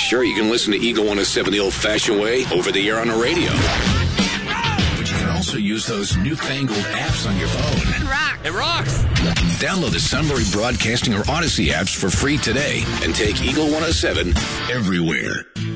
Sure, you can listen to Eagle 107 the old-fashioned way, over the air on the radio. But you can also use those newfangled apps on your phone. It rocks. Download the Sunbury Broadcasting or Odyssey apps for free today and take Eagle 107 everywhere.